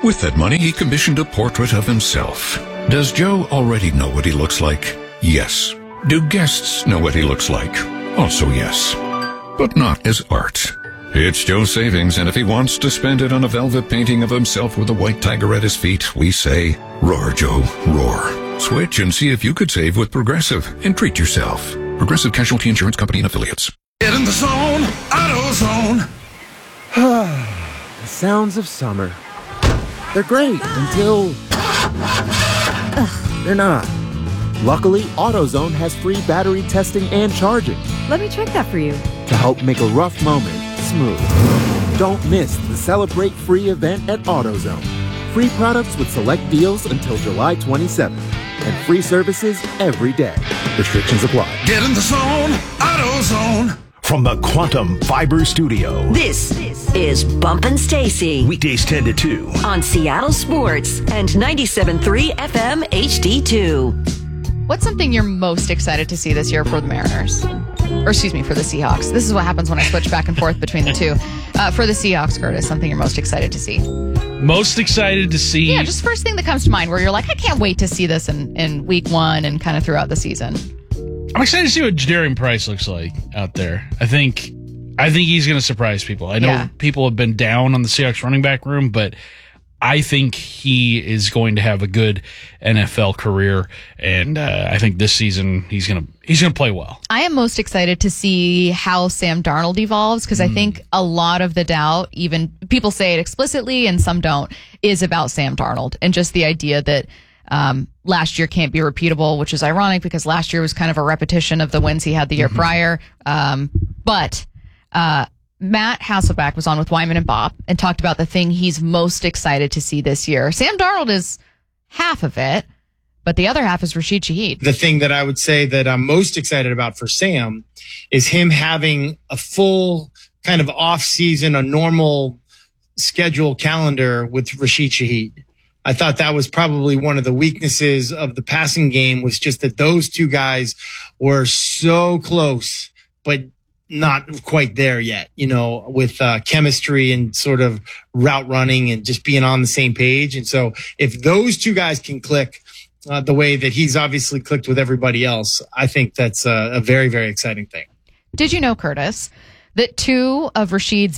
With that money, he commissioned a portrait of himself. Does Joe already know what he looks like? Yes. Do guests know what he looks like? Also yes. But not as art. It's Joe's savings, and if he wants to spend it on a velvet painting of himself with a white tiger at his feet, we say, roar, Joe, roar. Switch and see if you could save with Progressive and treat yourself. Progressive Casualty Insurance Company and Affiliates. Get in the zone, AutoZone. The sounds of summer. They're great until they're not. Luckily, AutoZone has free battery testing and charging Let me check that for you. to help make a rough moment smooth. Don't miss the Celebrate Free event at AutoZone. Free products with select deals until July 27th. And free services every day. Restrictions apply. Get in the zone, AutoZone. From the Quantum Fiber Studio. This is Bumpin' Stacy Weekdays 10 to 2. on Seattle Sports and 97.3 FM HD2. What's something you're most excited to see this year for the Mariners? Or excuse me, for the Seahawks. This is what happens when I switch back and forth between the two. For the Seahawks, Curtis, something you're most excited to see. Most excited to see. Yeah, just first thing that comes to mind where you're like, I can't wait to see this in week one and kind of throughout the season. I'm excited to see what Jadarian Price looks like out there. I think he's going to surprise people. I know people have been down on the Seahawks running back room, but I think he is going to have a good NFL career, and I think this season he's going to play well. I am most excited to see how Sam Darnold evolves because I think a lot of the doubt, even people say it explicitly and some don't, is about Sam Darnold and just the idea that last year can't be repeatable, which is ironic because last year was kind of a repetition of the wins he had the year prior. But Matt Hasselbeck was on with Wyman and Bob and talked about the thing he's most excited to see this year. Sam Darnold is half of it, but the other half is Rashid Shaheed. The thing that I would say that I'm most excited about for Sam is him having a full kind of off season, a normal schedule calendar with Rashid Shaheed. I thought that was probably one of the weaknesses of the passing game was just that those two guys were so close, but not quite there yet, with chemistry and sort of route running and just being on the same page. And so if those two guys can click the way that he's obviously clicked with everybody else, I think that's a very, very exciting thing. Did you know, Curtis, that two of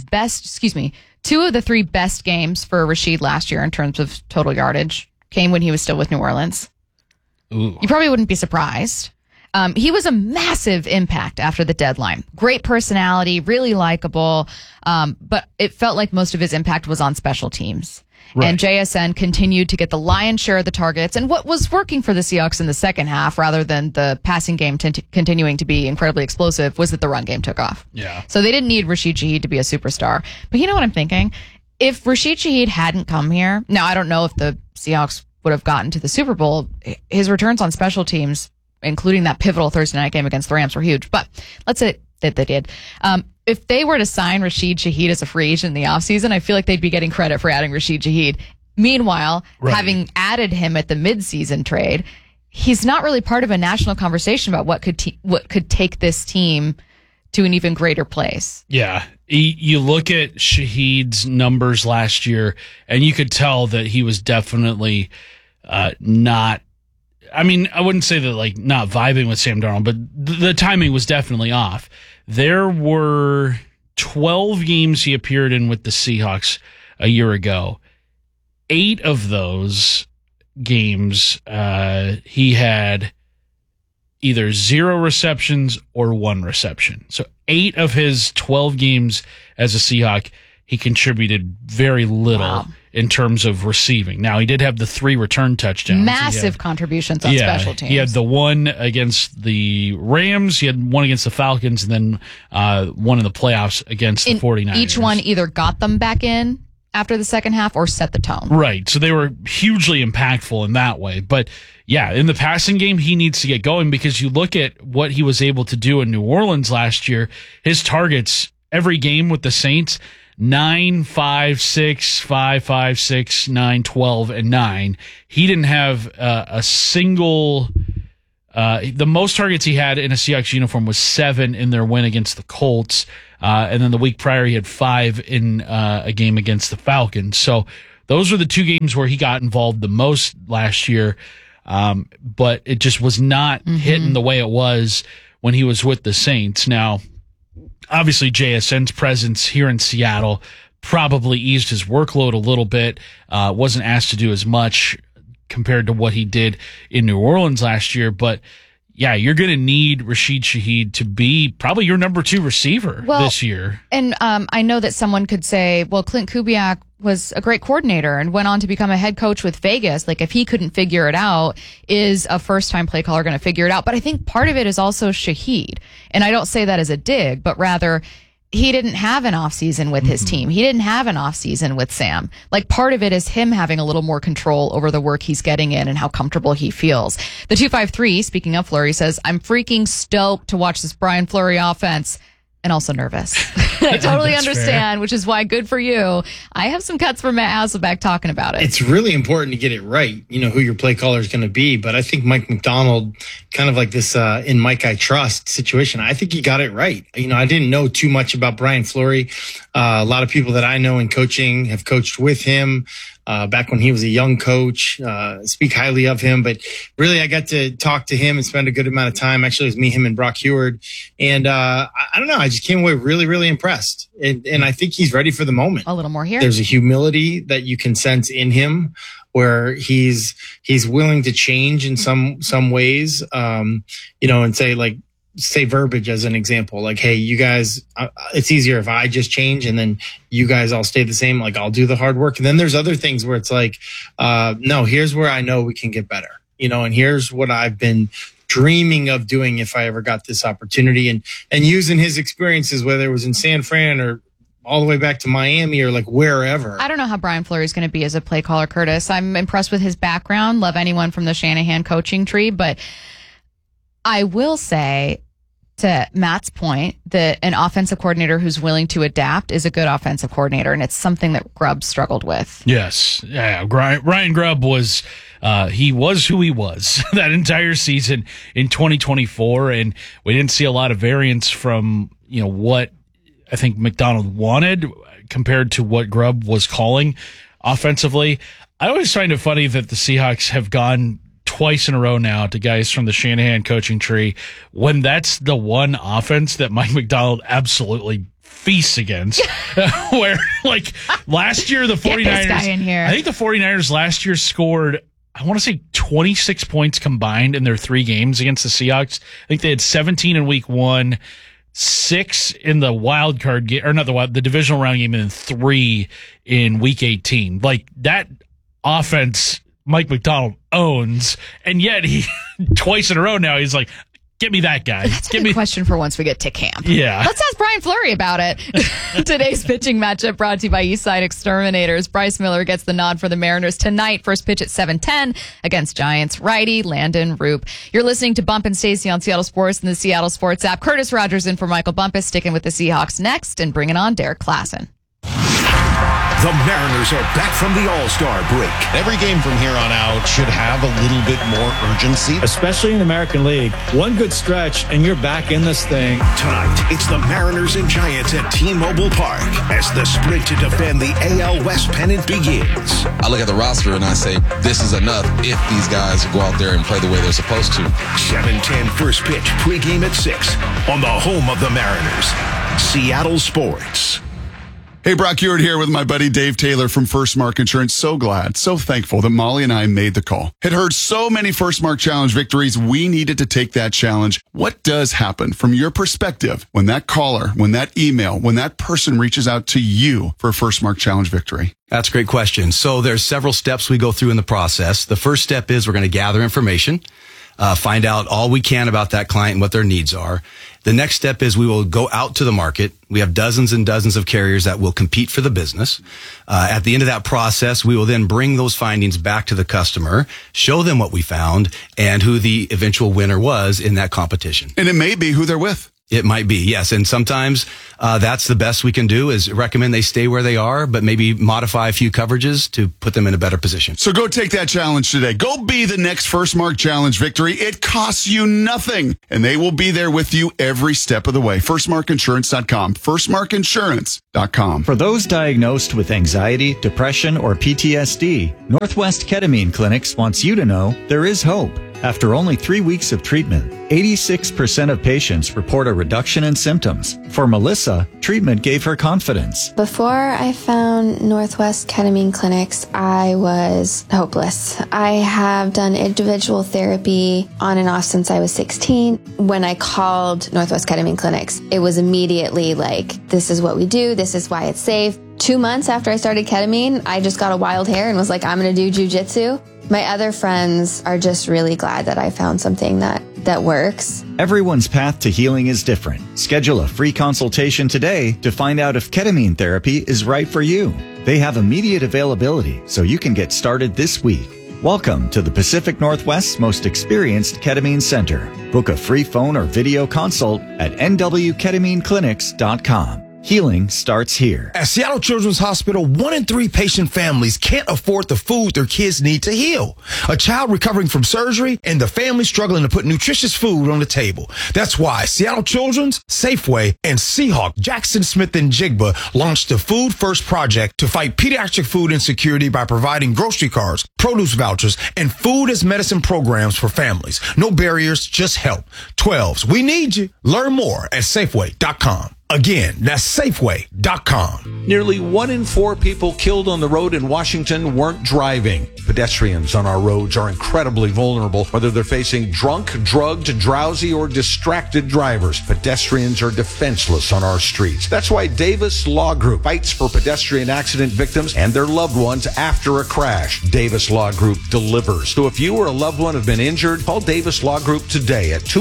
the three best games for Rashid last year in terms of total yardage came when he was still with New Orleans? Ooh. You probably wouldn't be surprised. He was a massive impact after the deadline. Great personality, really likable, but it felt like most of his impact was on special teams. Right. And JSN continued to get the lion's share of the targets. And what was working for the Seahawks in the second half, rather than the passing game continuing to be incredibly explosive, was that the run game took off. Yeah. So they didn't need Rashid Shaheed to be a superstar. But you know what I'm thinking? If Rashid Shaheed hadn't come here, now I don't know if the Seahawks would have gotten to the Super Bowl. His returns on special teams, including that pivotal Thursday night game against the Rams, were huge. But let's say that they did. If they were to sign Rashid Shaheed as a free agent in the offseason, I feel like they'd be getting credit for adding Rashid Shaheed. Meanwhile, having added him at the midseason trade, he's not really part of a national conversation about what could take this team to an even greater place. Yeah. You look at Shaheed's numbers last year, and you could tell that he was definitely not. I mean, I wouldn't say that not vibing with Sam Darnold, but the timing was definitely off. There were 12 games he appeared in with the Seahawks a year ago. 8 of those games, he had either 0 receptions or 1 reception. So 8 of his 12 games as a Seahawk, he contributed very little in terms of receiving. Now, he did have the 3 return touchdowns. Massive contributions on special teams. He had the one against the Rams, he had one against the Falcons, and then one in the playoffs against the 49ers. Each one either got them back in after the second half or set the tone. Right. So they were hugely impactful in that way. But yeah, in the passing game, he needs to get going because you look at what he was able to do in New Orleans last year, his targets every game with the Saints, 9, 5, 6, 5, 5, 6, 9, 12, and 9. He didn't have a single. The most targets he had in a Seahawks uniform was 7 in their win against the Colts. And then the week prior, he had 5 in a game against the Falcons. So Those were the two games where he got involved the most last year, but it just was not hitting the way it was when he was with the Saints. Now, obviously, JSN's presence here in Seattle probably eased his workload a little bit, wasn't asked to do as much compared to what he did in New Orleans last year, but yeah, you're going to need Rashid Shaheed to be probably your number 2 receiver this year. And I know that someone could say, well, Clint Kubiak was a great coordinator and went on to become a head coach with Vegas. Like, if he couldn't figure it out, is a first-time play caller going to figure it out? But I think part of it is also Shaheed. And I don't say that as a dig, but rather he didn't have an offseason with his team. He didn't have an offseason with Sam. Like, part of it is him having a little more control over the work he's getting in and how comfortable he feels. The 253, speaking of Fleury, says, I'm freaking stoked to watch this Brian Fleury offense. And also nervous. I totally understand, fair. Which is why, good for you. I have some cuts from Matt Hasselbeck talking about it. It's really important to get it right, who your play caller is going to be. But I think Mike Macdonald, kind of like this in Mike I Trust situation, I think he got it right. I didn't know too much about Brian Fleury. A lot of people that I know in coaching have coached with him. Back when he was a young coach, speak highly of him. But really, I got to talk to him and spend a good amount of time. Actually, it was me, him, and Brock Heward. And I don't know, I just came away really, really impressed. And I think he's ready for the moment. A little more here. There's a humility that you can sense in him where he's willing to change in some ways, and say verbiage as an example, like, hey, you guys, it's easier if I just change and then you guys all stay the same. Like, I'll do the hard work. And then there's other things where it's like, no, here's where I know we can get better, and here's what I've been dreaming of doing if I ever got this opportunity, and using his experiences, whether it was in San Fran or all the way back to Miami or like wherever. I don't know how Brian Fleury is going to be as a play caller, Curtis. I'm impressed with his background. Love anyone from the Shanahan coaching tree, but I will say, to Matt's point, that an offensive coordinator who's willing to adapt is a good offensive coordinator, and it's something that Grubb struggled with. Yes. Yeah. Ryan Grubb was, he was who he was that entire season in 2024, and we didn't see a lot of variance from, what I think Macdonald wanted compared to what Grubb was calling offensively. I always find it funny that the Seahawks have gone twice in a row now to guys from the Shanahan coaching tree when that's the one offense that Mike Macdonald absolutely feasts against. Where, like, last year, the 49ers, Get this guy in here. I think the 49ers last year scored, I want to say 26 points combined in their 3 games against the Seahawks. I think they had 17 in week 1, 6 in the wild card game, or not the divisional round game, and then 3 in week 18. Like, that offense Mike Macdonald owns, and yet he twice in a row now he's like, get me that guy. That's a good question for once we get to camp. Yeah. Let's ask Brian Fleury about it. Today's pitching matchup brought to you by Eastside Exterminators. Bryce Miller gets the nod for the Mariners tonight. First pitch at 7:10 against Giants righty Landon Roop. You're listening to Bump and Stacey on Seattle Sports and the Seattle Sports app. Curtis Rogers in for Michael Bumpus, sticking with the Seahawks next and bringing on Derek Klassen. The Mariners are back from the All-Star break. Every game from here on out should have a little bit more urgency. Especially in the American League. One good stretch, and you're back in this thing. Tonight, it's the Mariners and Giants at T-Mobile Park as the sprint to defend the AL West pennant begins. I look at the roster and I say, this is enough if these guys go out there and play the way they're supposed to. 7:10 first pitch, pregame at 6 on the home of the Mariners, Seattle Sports. Hey, Brock Heward here with my buddy Dave Taylor from First Mark Insurance. So glad, so thankful that Molly and I made the call. Had heard so many First Mark Challenge victories, we needed to take that challenge. What does happen from your perspective when that caller, when that email, when that person reaches out to you for a First Mark Challenge victory? That's a great question. So there's several steps we go through in the process. The first step is we're going to gather information, find out all we can about that client and what their needs are. The next step is we will go out to the market. We have dozens and dozens of carriers that will compete for the business. At the end of that process, we will then bring those findings back to the customer, show them what we found and who the eventual winner was in that competition. And it may be who they're with. It might be, yes. And sometimes that's the best we can do is recommend they stay where they are, but maybe modify a few coverages to put them in a better position. So go take that challenge today. Go be the next First Mark Challenge victory. It costs you nothing, and they will be there with you every step of the way. FirstMarkInsurance.com. FirstMarkInsurance.com. For those diagnosed with anxiety, depression, or PTSD, Northwest Ketamine Clinics wants you to know there is hope. After only 3 weeks of treatment, 86% of patients report a reduction in symptoms. For Melissa, treatment gave her confidence. Before I found Northwest Ketamine Clinics, I was hopeless. I have done individual therapy on and off since I was 16. When I called Northwest Ketamine Clinics, it was immediately like, this is what we do, this is why it's safe. 2 months after I started ketamine, I just got a wild hair and was like, I'm going to do jujitsu. My other friends are just really glad that I found something that works. Everyone's path to healing is different. Schedule a free consultation today to find out if ketamine therapy is right for you. They have immediate availability, so you can get started this week. Welcome to the Pacific Northwest's most experienced ketamine center. Book a free phone or video consult at nwketamineclinics.com. Healing starts here. At Seattle Children's Hospital, 1 in 3 patient families can't afford the food their kids need to heal. A child recovering from surgery and the family struggling to put nutritious food on the table. That's why Seattle Children's, Safeway, and Seahawk, Jackson Smith, and Jigba launched the Food First Project to fight pediatric food insecurity by providing grocery cards, produce vouchers, and food as medicine programs for families. No barriers, just help. 12s, we need you. Learn more at Safeway.com. Again, that's Safeway.com. Nearly 1 in 4 people killed on the road in Washington weren't driving. Pedestrians on our roads are incredibly vulnerable, whether they're facing drunk, drugged, drowsy, or distracted drivers. Pedestrians are defenseless on our streets. That's why Davis Law Group fights for pedestrian accident victims and their loved ones after a crash. Davis Law Group delivers. So if you or a loved one have been injured, call Davis Law Group today at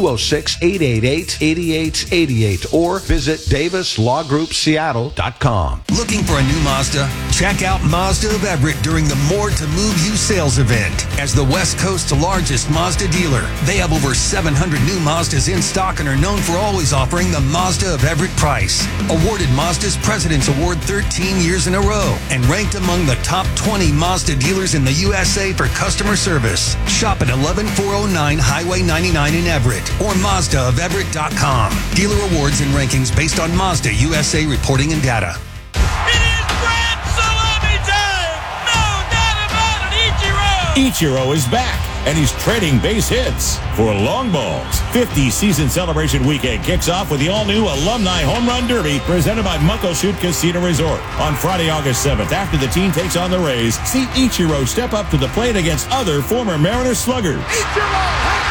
206-888-8888 or visit DavisLawGroupSeattle.com. Looking for a new Mazda? Check out Mazda of Everett during the More to Move You sales event. As the West Coast's largest Mazda dealer, they have over 700 new Mazdas in stock and are known for always offering the Mazda of Everett price. Awarded Mazda's President's Award 13 years in a row and ranked among the top 20 Mazda dealers in the USA for customer service. Shop at 11409 Highway 99 in Everett or MazdaofEverett.com. Dealer awards and rankings based on Mazda USA reporting and data. Ichiro is back, and he's trading base hits for long balls. 50 season celebration weekend kicks off with the all-new Alumni Home Run Derby presented by Muckleshoot Casino Resort. On Friday, August 7th, after the team takes on the Rays, see Ichiro step up to the plate against other former Mariner sluggers. Ichiro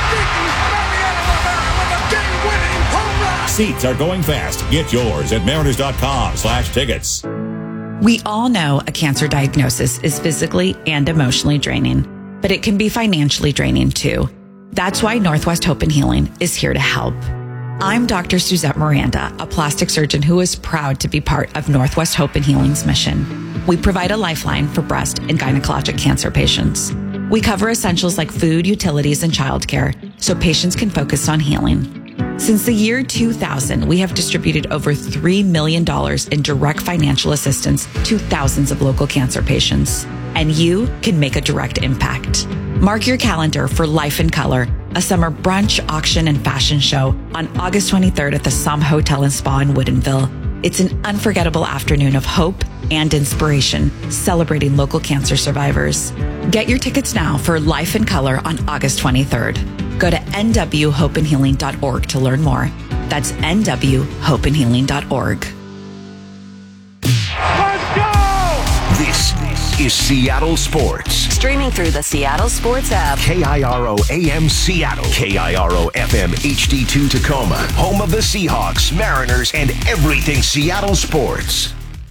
has beaten Mariano Rivera with a game-winning home run. Seats are going fast. Get yours at mariners.com/tickets. We all know a cancer diagnosis is physically and emotionally draining, but it can be financially draining too. That's why Northwest Hope and Healing is here to help. I'm Dr. Suzette Miranda, a plastic surgeon who is proud to be part of Northwest Hope and Healing's mission. We provide a lifeline for breast and gynecologic cancer patients. We cover essentials like food, utilities, and childcare so patients can focus on healing. Since the year 2000, we have distributed over $3 million in direct financial assistance to thousands of local cancer patients. And you can make a direct impact. Mark your calendar for Life in Color, a summer brunch, auction, and fashion show on August 23rd at the Somme Hotel and Spa in Woodinville. It's an unforgettable afternoon of hope and inspiration, celebrating local cancer survivors. Get your tickets now for Life in Color on August 23rd. Go to nwhopeandhealing.org to learn more. That's nwhopeandhealing.org. Let's go! This is Seattle Sports. Streaming through the Seattle Sports app. KIRO AM Seattle. KIRO FM HD2 Tacoma. Home of the Seahawks, Mariners, and everything Seattle sports.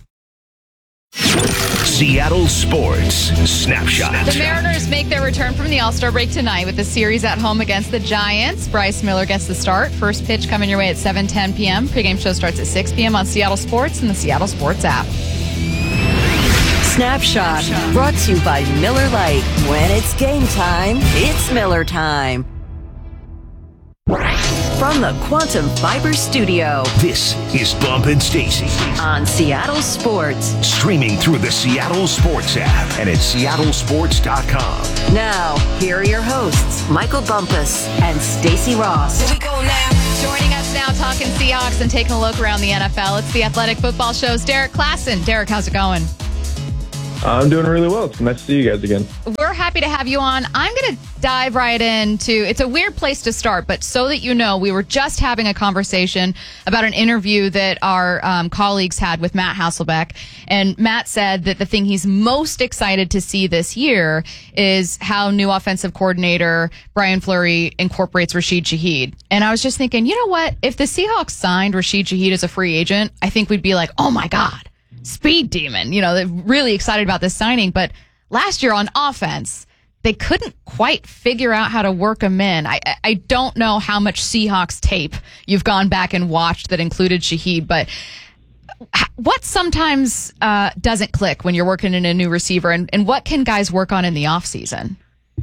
Seattle Sports Snapshot. The Mariners make their return from the All-Star break tonight with the series at home against the Giants. Bryce Miller gets the start. First pitch coming your way at 7:10 p.m. Pre-game show starts at 6 p.m. on Seattle Sports and the Seattle Sports app. Snapshot, brought to you by Miller Lite. When it's game time, it's Miller time. From the Quantum Fiber Studio. This is Bump and Stacy on Seattle Sports. Streaming through the Seattle Sports app and at seattlesports.com. Now, here are your hosts, Michael Bumpus and Stacy Ross. Here we go now. Joining us now talking Seahawks and taking a look around the NFL. It's the Athletic Football Show's Derek Klassen. Derek, how's it going? I'm doing really well. It's nice to see you guys again. We're happy to have you on. I'm going to dive right into, it's a weird place to start, but so that you know, we were just having a conversation about an interview that our colleagues had with Matt Hasselbeck. And Matt said that the thing he's most excited to see this year is how new offensive coordinator Brian Fleury incorporates Rashid Shaheed. And I was just thinking, you know what? If the Seahawks signed Rashid Shaheed as a free agent, I think we'd be like, oh my God. Speed demon, they're really excited about this signing. But last year on offense, they couldn't quite figure out how to work him in. I don't know how much Seahawks tape you've gone back and watched that included Shaheed, but what sometimes doesn't click when you're working in a new receiver, and what can guys work on in the offseason?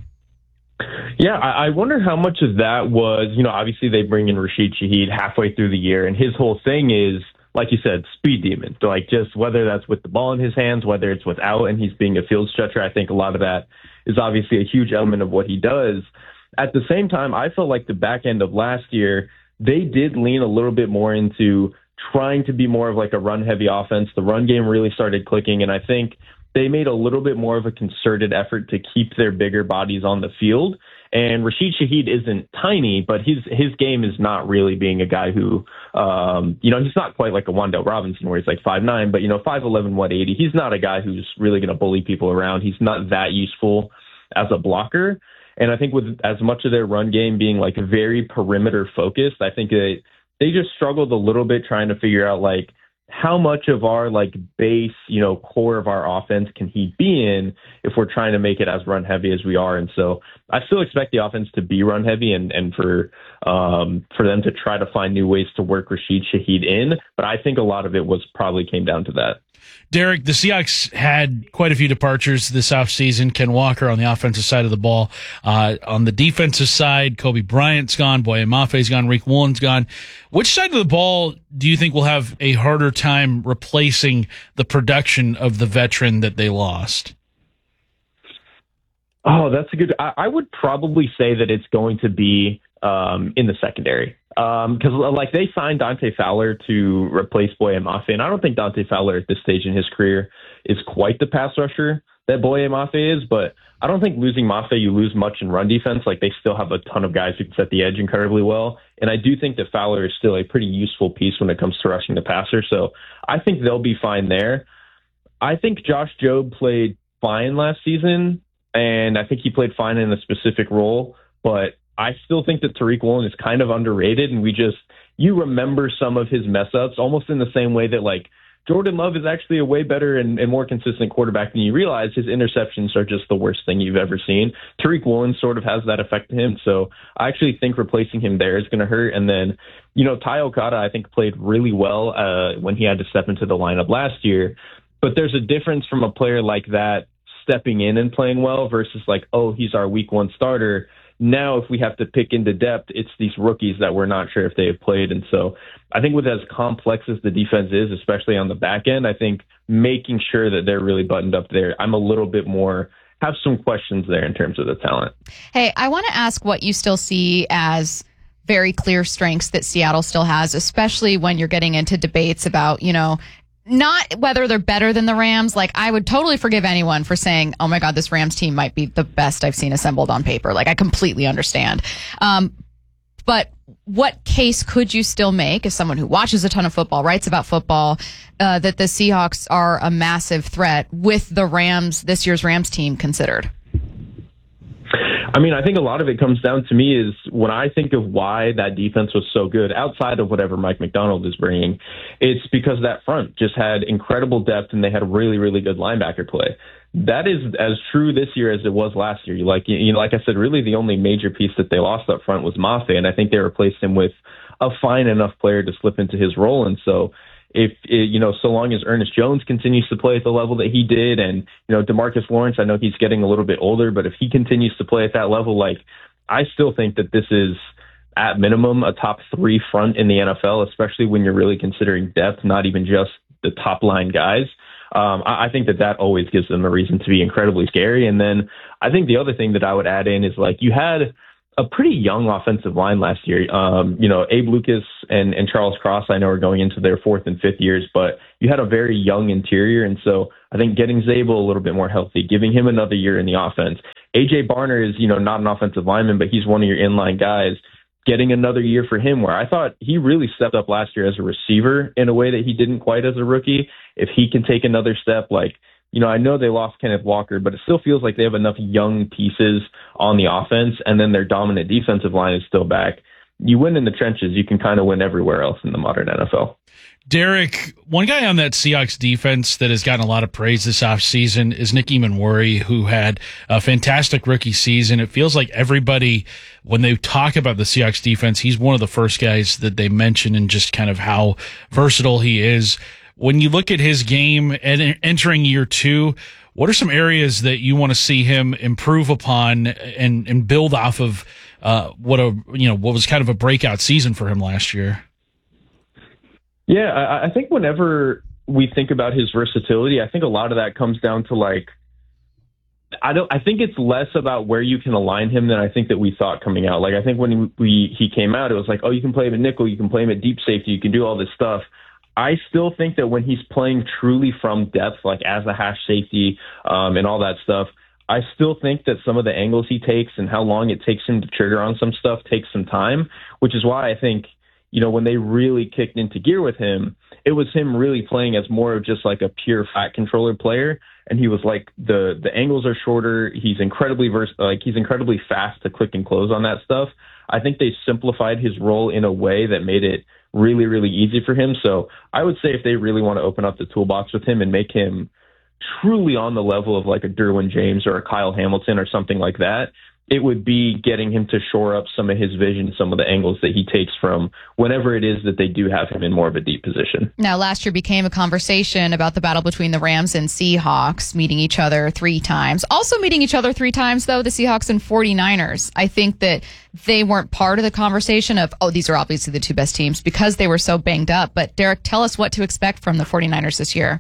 Yeah, I wonder how much of that was, obviously they bring in Rashid Shaheed halfway through the year, and his whole thing is, like you said, speed demon. So like just whether that's with the ball in his hands, whether it's without, and he's being a field stretcher, I think a lot of that is obviously a huge element of what he does. At the same time, I felt like the back end of last year, they did lean a little bit more into trying to be more of like a run-heavy offense. The run game really started clicking, and I think they made a little bit more of a concerted effort to keep their bigger bodies on the field. And Rashid Shaheed isn't tiny, but his game is not really being a guy who, he's not quite like a Wan'Dale Robinson where he's like 5'9", but 5'11", 180. He's not a guy who's really going to bully people around. He's not that useful as a blocker. And I think with as much of their run game being like very perimeter focused, I think they just struggled a little bit trying to figure out like how much of our like base, core of our offense can he be in if we're trying to make it as run heavy as we are. And so I still expect the offense to be run heavy and for them to try to find new ways to work Rashid Shaheed in. But I think a lot of it probably came down to that. Derek, the Seahawks had quite a few departures this offseason. Ken Walker on the offensive side of the ball. On the defensive side, Kobe Bryant's gone, Boye Mafe's gone, Rick Woolen's gone. Which side of the ball do you think will have a harder time replacing the production of the veteran that they lost? Oh, that's a good... I would probably say that it's going to be in the secondary. Because they signed Dante Fowler to replace Boye Mafe, and I don't think Dante Fowler at this stage in his career is quite the pass rusher that Boye Mafe is, but I don't think losing Mafe, you lose much in run defense. Like, they still have a ton of guys who can set the edge incredibly well, and I do think that Fowler is still a pretty useful piece when it comes to rushing the passer, so I think they'll be fine there. I think Josh Jobe played fine last season, and I think he played fine in a specific role, but I still think that Tariq Woolen is kind of underrated, and you remember some of his mess ups almost in the same way that like Jordan Love is actually a way better and more consistent quarterback than you realize. His interceptions are just the worst thing you've ever seen. Tariq Woolen sort of has that effect to him, so I actually think replacing him there is going to hurt. And then, Ty Okada, I think, played really well when he had to step into the lineup last year, but there's a difference from a player like that stepping in and playing well versus like, oh, he's our week one starter. Now, if we have to pick into depth, it's these rookies that we're not sure if they have played. And so I think with as complex as the defense is, especially on the back end, I think making sure that they're really buttoned up there, I'm a little bit more, have some questions there in terms of the talent. Hey, I want to ask what you still see as very clear strengths that Seattle still has, especially when you're getting into debates about, not whether they're better than the Rams. Like, I would totally forgive anyone for saying, oh my God, this Rams team might be the best I've seen assembled on paper. Like, I completely understand. But what case could you still make as someone who watches a ton of football, writes about football, that the Seahawks are a massive threat with the Rams, this year's Rams team considered? I mean, I think a lot of it comes down to me is when I think of why that defense was so good outside of whatever Mike McDonald is bringing, it's because that front just had incredible depth and they had really, really good linebacker play. That is as true this year as it was last year. Like I said, really the only major piece that they lost up front was Mafe, and I think they replaced him with a fine enough player to slip into his role. And so so long as Ernest Jones continues to play at the level that he did, and, DeMarcus Lawrence, I know he's getting a little bit older, but if he continues to play at that level, like, I still think that this is at minimum, a top 3 front in the NFL, especially when you're really considering depth, not even just the top line guys. I think that always gives them a reason to be incredibly scary. And then I think the other thing that I would add in is, like, you had a pretty young offensive line last year. Abe Lucas and Charles Cross, I know, are going into their 4th and 5th years, but you had a very young interior. And so I think getting Zabel a little bit more healthy, giving him another year in the offense. AJ Barner is, not an offensive lineman, but he's one of your inline guys. Getting another year for him, where I thought he really stepped up last year as a receiver in a way that he didn't quite as a rookie. If he can take another step, I know they lost Kenneth Walker, but it still feels like they have enough young pieces on the offense, and then their dominant defensive line is still back. You win in the trenches, you can kind of win everywhere else in the modern NFL. Derek, one guy on that Seahawks defense that has gotten a lot of praise this offseason is Nick Emmanwori, who had a fantastic rookie season. It feels like everybody, when they talk about the Seahawks defense, he's one of the first guys that they mention, and just kind of how versatile he is. When you look at his game and entering year 2, what are some areas that you want to see him improve upon and build off of what was kind of a breakout season for him last year? Yeah, I think whenever we think about his versatility, I think a lot of that comes down to, I think it's less about where you can align him than I think that we thought coming out. I think when he came out, it was like, oh, you can play him at nickel, you can play him at deep safety, you can do all this stuff. I still think that when he's playing truly from depth, as a hash safety and all that stuff, I still think that some of the angles he takes and how long it takes him to trigger on some stuff takes some time, which is why I think, when they really kicked into gear with him, it was him really playing as more of just a pure flat controller player. And he was the angles are shorter. He's incredibly he's incredibly fast to click and close on that stuff. I think they simplified his role in a way that made it really, really easy for him. So I would say if they really want to open up the toolbox with him and make him truly on the level of a Derwin James or a Kyle Hamilton or something like that, it would be getting him to shore up some of his vision, some of the angles that he takes from whenever it is that they do have him in more of a deep position. Now, last year became a conversation about the battle between the Rams and Seahawks, meeting each other 3 times. Also meeting each other 3 times, though, the Seahawks and 49ers. I think that they weren't part of the conversation of, these are obviously the 2 best teams because they were so banged up. But, Derek, tell us what to expect from the 49ers this year.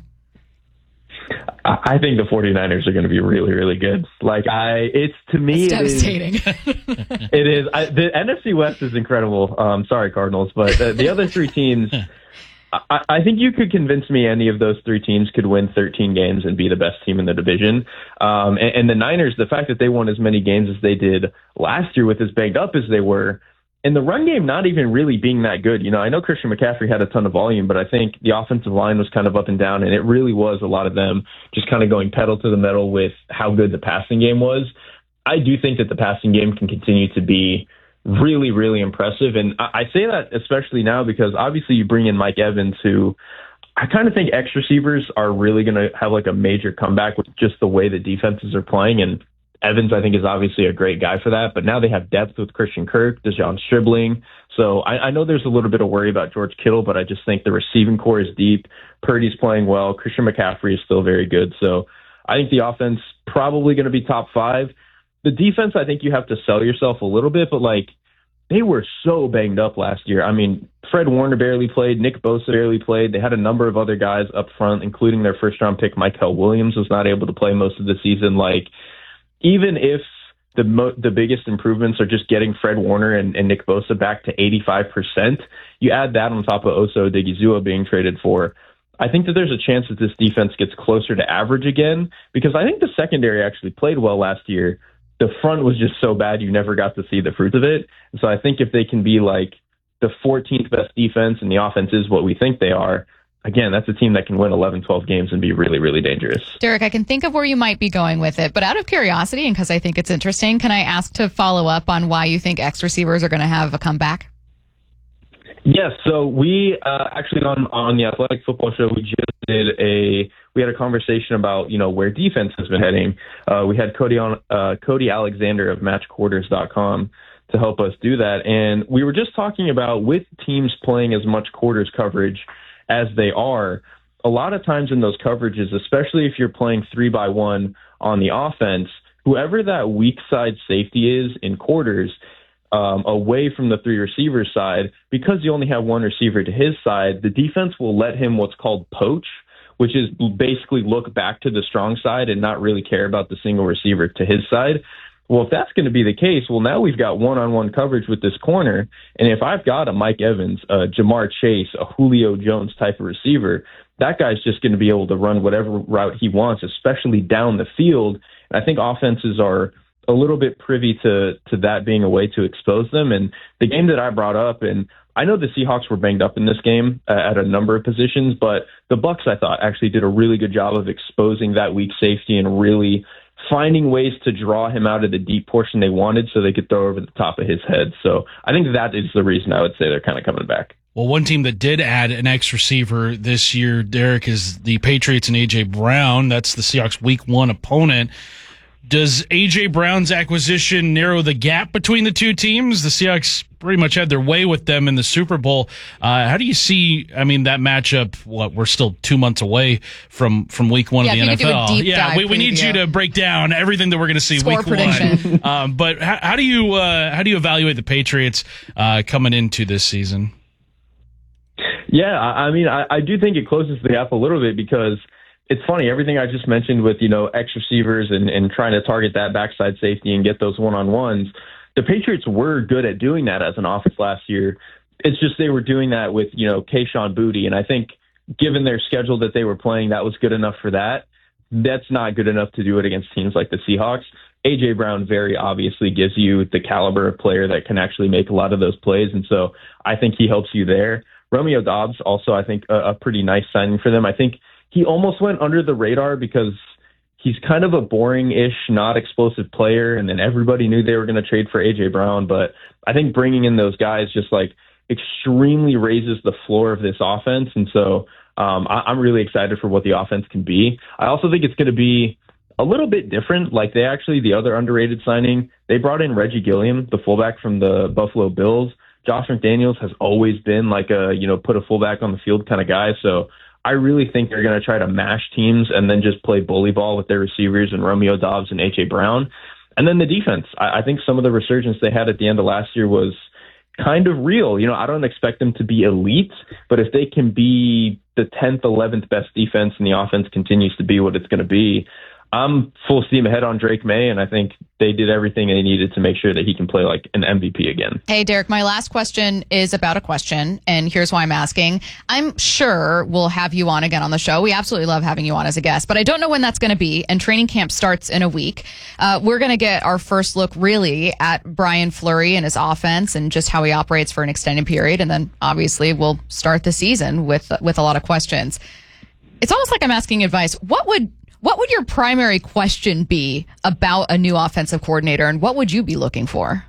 I think the 49ers are going to be really, really good. It's devastating. It is. The NFC West is incredible. Sorry, Cardinals, but the other 3 teams, I think you could convince me any of those 3 teams could win 13 games and be the best team in the division. And the Niners, the fact that they won as many games as they did last year with as banged up as they were, and the run game not even really being that good. I know Christian McCaffrey had a ton of volume, but I think the offensive line was kind of up and down, and it really was a lot of them just kind of going pedal to the metal with how good the passing game was. I do think that the passing game can continue to be really, really impressive. And I say that especially now because obviously you bring in Mike Evans, who I kind of think X receivers are really going to have a major comeback with just the way the defenses are playing. And Evans, I think, is obviously a great guy for that, but now they have depth with Christian Kirk, DeJon Stribling. So I know there's a little bit of worry about George Kittle, but I just think the receiving core is deep. Purdy's playing well. Christian McCaffrey is still very good. So I think the offense probably going to be top 5. The defense, I think you have to sell yourself a little bit, but they were so banged up last year. I mean, Fred Warner barely played. Nick Bosa barely played. They had a number of other guys up front, including their first-round pick, Mykel Williams, was not able to play most of the season. Even if the biggest improvements are just getting Fred Warner and Nick Bosa back to 85%, you add that on top of Oso Odigizua being traded for, I think that there's a chance that this defense gets closer to average again, because I think the secondary actually played well last year. The front was just so bad you never got to see the fruit of it. And so I think if they can be the 14th best defense and the offense is what we think they are, again, that's a team that can win 11, 12 games and be really, really dangerous. Derek, I can think of where you might be going with it, but out of curiosity, and because I think it's interesting, can I ask to follow up on why you think X receivers are going to have a comeback? Yes, so we actually on the Athletic Football Show, we had a conversation about where defense has been heading. We had Cody Alexander of MatchQuarters.com to help us do that, and we were just talking about with teams playing as much quarters coverage as they are, a lot of times in those coverages, especially if you're playing 3-by-1 on the offense, whoever that weak side safety is in quarters, away from the 3 receiver side, because you only have 1 receiver to his side, the defense will let him what's called poach, which is basically look back to the strong side and not really care about the single receiver to his side. Well, if that's going to be the case, well, now we've got one-on-one coverage with this corner. And if I've got a Mike Evans, a Jamar Chase, a Julio Jones type of receiver, that guy's just going to be able to run whatever route he wants, especially down the field. And I think offenses are a little bit privy to that being a way to expose them. And the game that I brought up, and I know the Seahawks were banged up in this game at a number of positions, but the Bucs, I thought, actually did a really good job of exposing that weak safety and really finding ways to draw him out of the deep portion they wanted so they could throw over the top of his head. So I think that is the reason I would say they're kind of coming back. Well, one team that did add an X receiver this year, Derek, is the Patriots and A.J. Brown. That's the Seahawks' Week 1 opponent. Does A.J. Brown's acquisition narrow the gap between the two teams? The Seahawks pretty much had their way with them in the Super Bowl. How do you see, that matchup? We're still 2 months away from Week 1 of the NFL. We need you to break down everything that we're going to see Score Week prediction. 1. But how do you evaluate the Patriots coming into this season? Yeah, I do think it closes the gap a little bit because it's funny, everything I just mentioned with, X receivers and trying to target that backside safety and get those one-on-ones, the Patriots were good at doing that as an offense last year. It's just they were doing that with, Kayshon Boutte. And I think given their schedule that they were playing, that was good enough for that. That's not good enough to do it against teams like the Seahawks. A.J. Brown very obviously gives you the caliber of player that can actually make a lot of those plays. And so I think he helps you there. Romeo Doubs, also, I think, a pretty nice signing for them. I think he almost went under the radar because he's kind of a boring-ish, not explosive player, and then everybody knew they were going to trade for A.J. Brown. But I think bringing in those guys just, extremely raises the floor of this offense. And so I'm really excited for what the offense can be. I also think it's going to be a little bit different. The other underrated signing, they brought in Reggie Gilliam, the fullback from the Buffalo Bills. Josh McDaniels has always been put a fullback on the field kind of guy. So I really think they're going to try to mash teams and then just play bully ball with their receivers and Romeo Doubs and A.J. Brown. And then the defense. I think some of the resurgence they had at the end of last year was kind of real. I don't expect them to be elite, but if they can be the 10th, 11th best defense and the offense continues to be what it's going to be, I'm full steam ahead on Drake May, and I think they did everything they needed to make sure that he can play like an MVP again. Hey, Derek, my last question is about a question, and here's why I'm asking. I'm sure we'll have you on again on the show. We absolutely love having you on as a guest, but I don't know when that's going to be, and training camp starts in a week. We're going to get our first look, really, at Brian Fleury and his offense and just how he operates for an extended period, and then, obviously, we'll start the season with a lot of questions. It's almost like I'm asking advice. What would your primary question be about a new offensive coordinator, and what would you be looking for?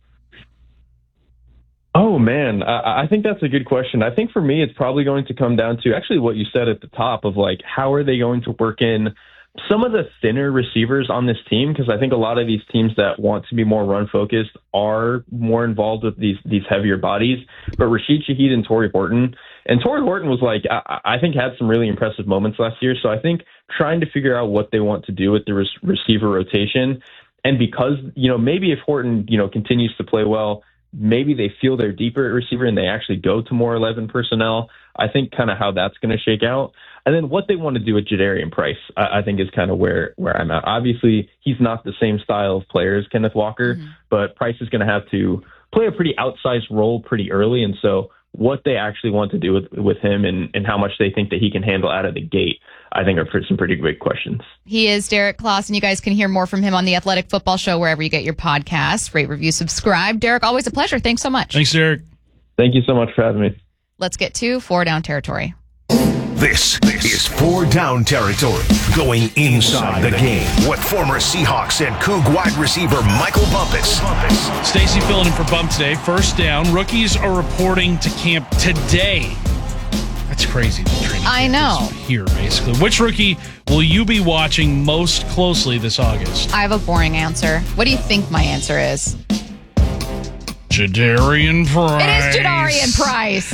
Oh, man, I think that's a good question. I think for me, it's probably going to come down to actually what you said at the top of how are they going to work in some of the thinner receivers on this team? Because I think a lot of these teams that want to be more run focused are more involved with these heavier bodies. But Rashid Shaheed and Torrey Horton, was I think had some really impressive moments last year. So I think trying to figure out what they want to do with the receiver rotation. And because, maybe if Horton, continues to play well, maybe they feel they're deeper at receiver and they actually go to more 11 personnel. I think kind of how that's going to shake out. And then what they want to do with Jadarian Price, I think is kind of where I'm at. Obviously, he's not the same style of player as Kenneth Walker, but Price is going to have to play a pretty outsized role pretty early. And so what they actually want to do with him and how much they think that he can handle out of the gate, I think are some pretty big questions. He is Derek Kloss, and you guys can hear more from him on the Athletic Football Show wherever you get your podcasts. Rate, review, subscribe. Derek, always a pleasure. Thanks so much. Thanks, Derek. Thank you so much for having me. Let's get to 4 Down territory. This is 4 Down territory, going inside the game. What former Seahawks and Coug wide receiver Michael Bumpus. Stacy filling in for Bump today. First down. Rookies are reporting to camp today. That's crazy. I know. Here, basically. Which rookie will you be watching most closely this August? I have a boring answer. What do you think my answer is? Jadarian Price. It is Jadarian Price.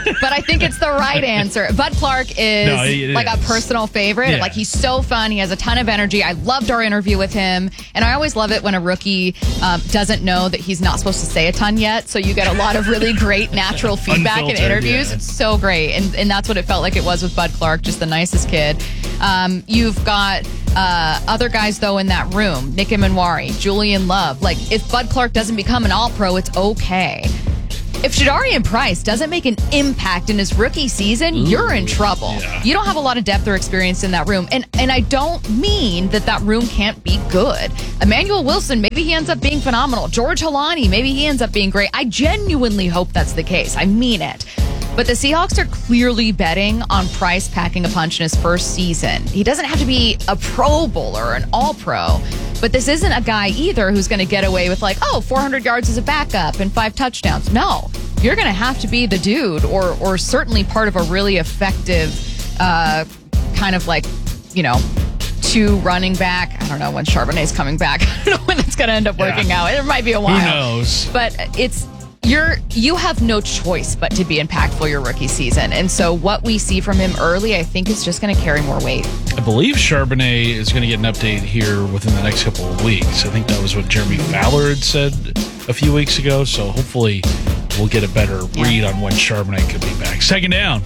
but I think it's the right answer. Bud Clark is like a personal favorite. Yeah. Like, he's so fun. He has a ton of energy. I loved our interview with him. And I always love it when a rookie doesn't know that he's not supposed to say a ton yet. So you get a lot of really great natural feedback in interviews. Yeah. It's so great. And that's what it felt like it was with Bud Clark, just the nicest kid. You've got other guys, though, in that room. Nick Emanwari, Julian Love. Like, if Bud Clark doesn't become an All-Pro, it's okay. If Shadarian Price doesn't make an impact in his rookie season, you're in trouble. Yeah. You don't have a lot of depth or experience in that room. And I don't mean that room can't be good. Emmanuel Wilson, maybe he ends up being phenomenal. George Halani, maybe he ends up being great. I genuinely hope that's the case. I mean it. But the Seahawks are clearly betting on Price packing a punch in his first season. He doesn't have to be a Pro Bowler or an All-Pro. But this isn't a guy either who's going to get away with 400 yards as a backup and 5 touchdowns. No, you're going to have to be the dude or certainly part of a really effective kind of 2 running back. I don't know when Charbonnet's coming back. I don't know when that's going to end up working out. It might be a while. Who knows? But you have no choice but to be impactful your rookie season. And so what we see from him early, I think, is just going to carry more weight. I believe Charbonnet is going to get an update here within the next couple of weeks. I think that was what Jeremy Fowler had said a few weeks ago. So hopefully we'll get a better read on when Charbonnet could be back. Second down.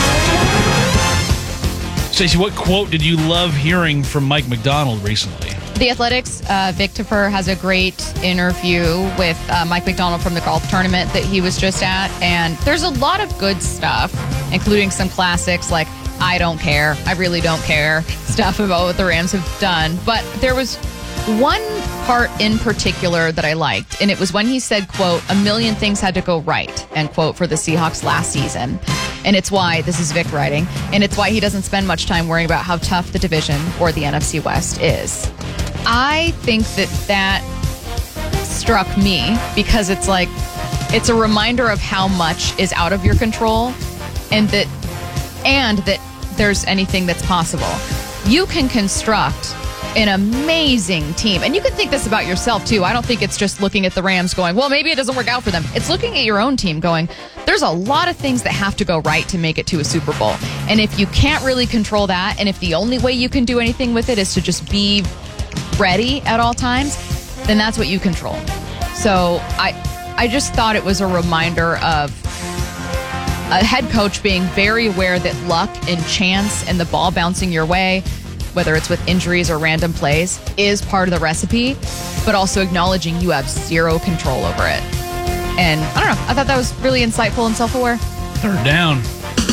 Stacey, what quote did you love hearing from Mike Macdonald recently? The Athletics, Vic Tafur has a great interview with Mike Macdonald from the golf tournament that he was just at. And there's a lot of good stuff, including some classics like I don't care, I really don't care, stuff about what the Rams have done. But there was one part in particular that I liked, and it was when he said, quote, "A million things had to go right," end quote, for the Seahawks last season. And it's why, this is Vic writing, and it's why he doesn't spend much time worrying about how tough the division or the NFC West is. I think that struck me because it's a reminder of how much is out of your control and that there's anything that's possible. You can construct an amazing team. And you can think this about yourself, too. I don't think it's just looking at the Rams going, well, maybe it doesn't work out for them. It's looking at your own team going, there's a lot of things that have to go right to make it to a Super Bowl. And if you can't really control that, and if the only way you can do anything with it is to just be ready at all times, then that's what you control. So I just thought it was a reminder of a head coach being very aware that luck and chance and the ball bouncing your way, whether it's with injuries or random plays, is part of the recipe, but also acknowledging you have zero control over it. And I don't know, I thought that was really insightful and self-aware. Third down.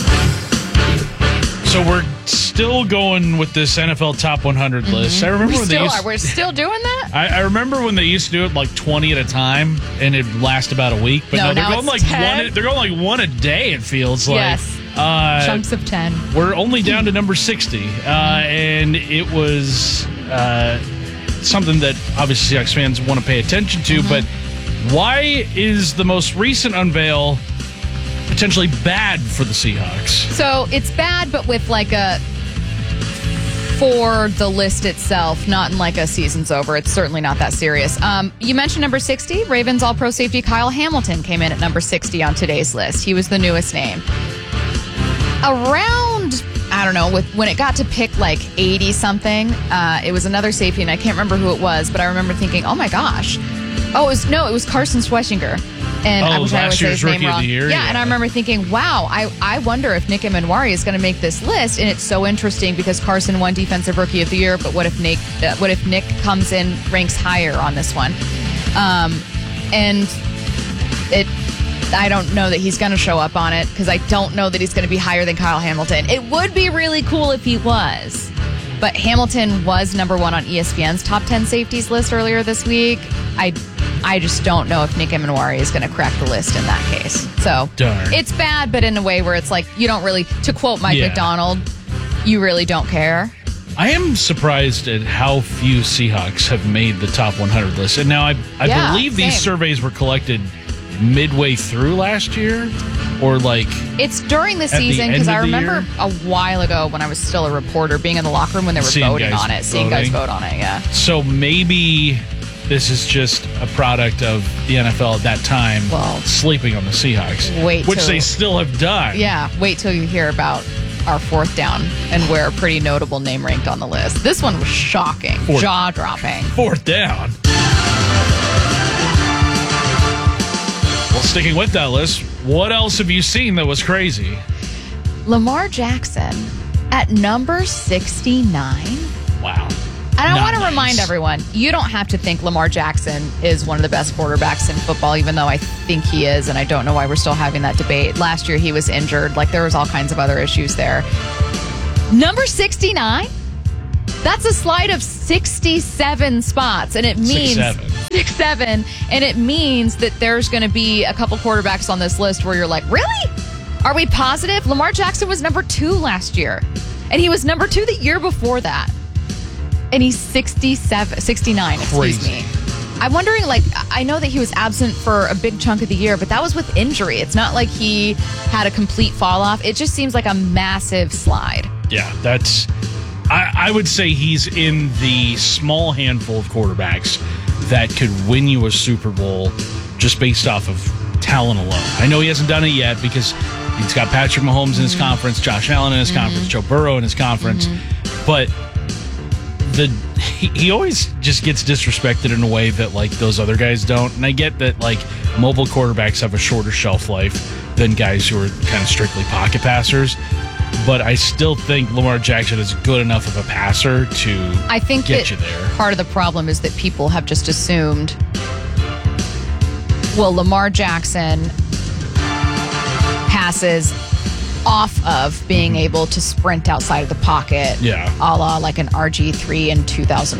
So we're still going with this NFL Top 100 list. I remember We're still doing that? I remember when they used to do it 20 at a time, and it'd last about a week. But no they're going 10. They're going one a day. It feels like. Yes. Chunks of 10. We're only down to number 60, and it was something that obviously Seahawks fans want to pay attention to. But why is the most recent unveil potentially bad for the Seahawks? So it's bad, but with for the list itself, not in a season's over. It's certainly not that serious. You mentioned number 60. Ravens All-Pro safety Kyle Hamilton came in at number 60 on today's list. He was the newest name. Around, I don't know, when it got to pick 80-something, it was another safety, and I can't remember who it was, but I remember thinking, oh my gosh. It was Carson Schwesinger. And I wish I always say his name wrong. Yeah, and I remember thinking, wow, I wonder if Nick Emanwari is going to make this list. And it's so interesting because Carson won Defensive Rookie of the Year, but what if Nick comes in, ranks higher on this one? I don't know that he's going to show up on it because I don't know that he's going to be higher than Kyle Hamilton. It would be really cool if he was. But Hamilton was number 1 on ESPN's top 10 safeties list earlier this week. I just don't know if Nick Emanwari is going to crack the list in that case. So It's bad, but in a way where it's you don't really, to quote Mike Macdonald, you really don't care. I am surprised at how few Seahawks have made the top 100 list. And now I believe these surveys were collected midway through last year, or it's during the season because I remember a while ago when I was still a reporter being in the locker room when they were voting on it, seeing guys vote on it. Yeah. So maybe this is just a product of the NFL at that time sleeping on the Seahawks, which they still have done. Yeah, wait till you hear about our fourth down and where a pretty notable name ranked on the list. This one was shocking, jaw-dropping. Fourth down. Well, sticking with that list, what else have you seen that was crazy? Lamar Jackson at number 69. Wow. And I want to remind everyone, you don't have to think Lamar Jackson is one of the best quarterbacks in football, even though I think he is, and I don't know why we're still having that debate. Last year he was injured. Like, there was all kinds of other issues there. Number 69? That's a slide of 67 spots, and it means 67, and it means that there's going to be a couple quarterbacks on this list where you're like, really? Are we positive? Lamar Jackson was number 2 last year, and he was number 2 the year before that. And he's 69, excuse me. I'm wondering, like, I know that he was absent for a big chunk of the year, but that was with injury. It's not like he had a complete fall off. It just seems like a massive slide. Yeah, I would say he's in the small handful of quarterbacks that could win you a Super Bowl just based off of talent alone. I know he hasn't done it yet because he's got Patrick Mahomes in his conference, Josh Allen in his conference, Joe Burrow in his conference, but he always just gets disrespected in a way that, like, those other guys don't. And I get that, like, mobile quarterbacks have a shorter shelf life than guys who are kind of strictly pocket passers. But I still think Lamar Jackson is good enough of a passer to get you there. Part of the problem is that people have just assumed, well, Lamar Jackson passes off of being able to sprint outside of the pocket, a la like an RG3 in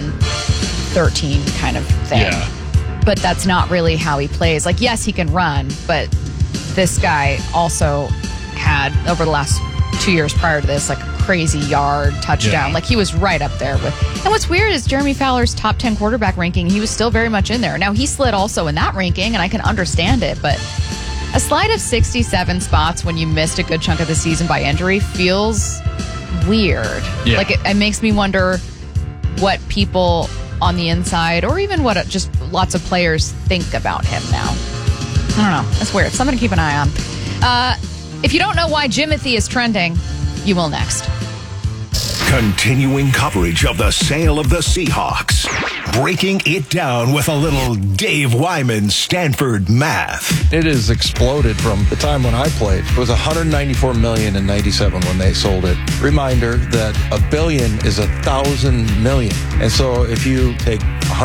2013 kind of thing. Yeah. But that's not really how he plays. Like, yes, he can run, but this guy also had, over the last 2 years prior to this, like a crazy yard touchdown. Like, he was right up there with. And what's weird is Jeremy Fowler's top 10 quarterback ranking, he was still very much in there. Now, he slid also in that ranking, and I can understand it, but a slide of 67 spots when you missed a good chunk of the season by injury feels weird. Yeah. Like, it makes me wonder what people on the inside, or even what just lots of players think about him now. I don't know. That's weird. Something to keep an eye on. If you don't know why Jimothy is trending, you will next. Continuing coverage of the sale of the Seahawks. Breaking it down with a little Dave Wyman Stanford math. It has exploded from the time when I played. It was $194 million in '97 when they sold it. Reminder that $1 billion is 1,000 million. And so if you take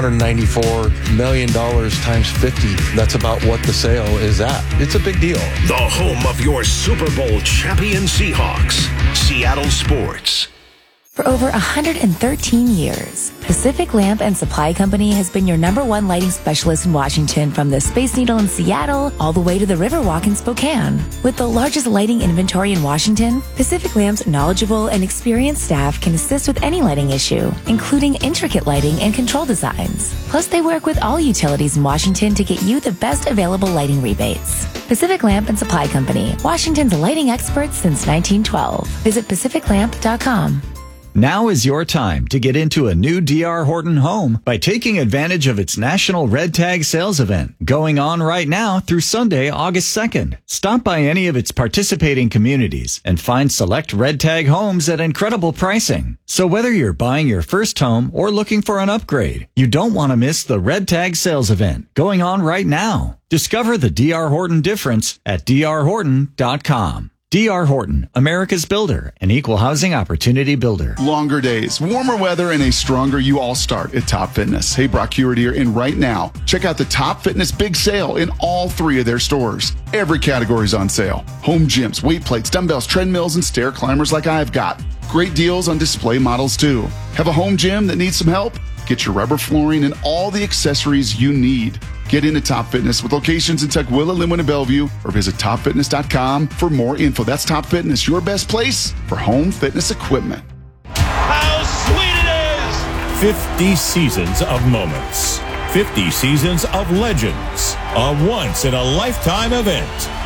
$194 million times 50, that's about what the sale is at. It's a big deal. The home of your Super Bowl champion Seahawks. Seattle Sports. For over 113 years, Pacific Lamp and Supply Company has been your #1 lighting specialist in Washington, from the Space Needle in Seattle all the way to the Riverwalk in Spokane. With the largest lighting inventory in Washington, Pacific Lamp's knowledgeable and experienced staff can assist with any lighting issue, including intricate lighting and control designs. Plus, they work with all utilities in Washington to get you the best available lighting rebates. Pacific Lamp and Supply Company, Washington's lighting experts since 1912. Visit pacificlamp.com. Now is your time to get into a new D.R. Horton home by taking advantage of its National Red Tag Sales Event going on right now through Sunday, August 2nd. Stop by any of its participating communities and find select Red Tag homes at incredible pricing. So whether you're buying your first home or looking for an upgrade, you don't want to miss the Red Tag Sales Event going on right now. Discover the D.R. Horton difference at drhorton.com. D.R. Horton, America's builder, an equal housing opportunity builder. Longer days, warmer weather, and a stronger you all start at Top Fitness. Hey, Brock Hewitt here, and right now, check out the Top Fitness Big Sale in all 3 of their stores. Every category is on sale. Home gyms, weight plates, dumbbells, treadmills, and stair climbers like I've got. Great deals on display models, too. Have a home gym that needs some help? Get your rubber flooring and all the accessories you need. Get into Top Fitness with locations in Tukwila, Linwood, and Bellevue, or visit topfitness.com for more info. That's Top Fitness, your best place for home fitness equipment. How sweet it is! 50 seasons of moments. 50 seasons of legends. A once-in-a-lifetime event.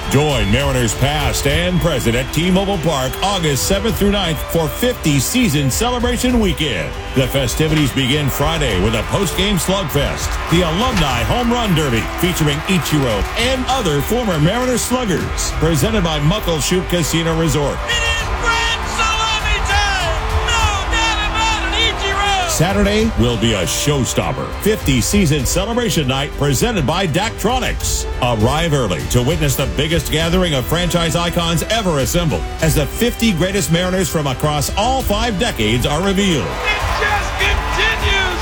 Join Mariners past and present at T-Mobile Park August 7th through 9th for 50 Season Celebration Weekend. The festivities begin Friday with a post-game slugfest, the Alumni Home Run Derby featuring Ichiro and other former Mariners sluggers, presented by Muckleshoot Casino Resort. Saturday will be a showstopper. 50 Season Celebration Night presented by Daktronics. Arrive early to witness the biggest gathering of franchise icons ever assembled as the 50 greatest Mariners from across all 5 decades are revealed. It just continues.